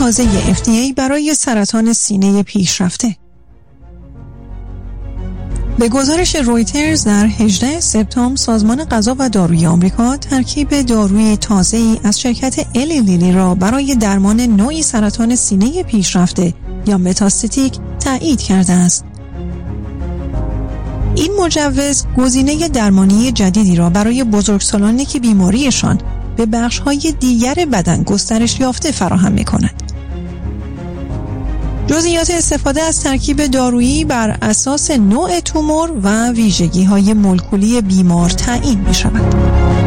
تازه FDA برای سرطان سینه پیشرفته. به گزارش رویترز در 18 سپتامبر سازمان غذا و داروی آمریکا ترکیب داروی تازه‌ای از شرکت الی لیلی را برای درمان نوعی سرطان سینه پیشرفته یا متاستاتیک تایید کرده است. این مجوز گزینه درمانی جدیدی را برای بزرگسالانی که بیماریشان به بخش‌های دیگر بدن گسترش یافته فراهم می‌کند. جزئیات استفاده از ترکیب دارویی بر اساس نوع تومور و ویژگی‌های مولکولی بیمار تعیین می‌شود.